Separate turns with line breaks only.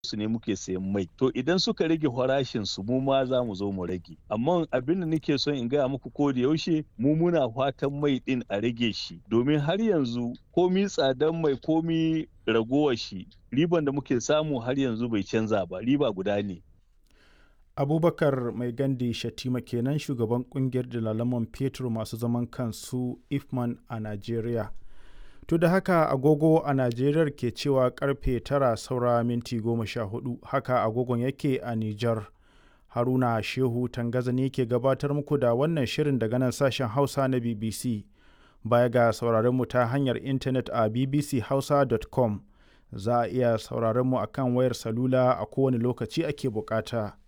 su ne muke sayan mai. To idan suka rage farashin su mu ma za mu zo mu rage. Amma abin da nake son in gaya muku ko da yaushe mu muna fatan mai ɗin a rage shi domin har yanzu komi tsadan mai komi ragowar shi riban da muke samu har yanzu bai canza ba, riba guda ne.
Abubakar Mai Gandi Shatima kenan shugaban kungiyar dalalan man fetur masu zaman kansu Ifman a Najeriya. To da haka agogo a Najeriya ke cewa karfe 9 saura minti 14 haka agogon yake a Nijar. Haruna Shehu Tangaza ne ke gabatar muku da wannan shirin daga nan sashen Hausa na BBC. Baya ga sauraron mu ta hanyar intanet a bbchausa.com za a iya sauraron mu akan wayar salula a kowane lokaci ake bukata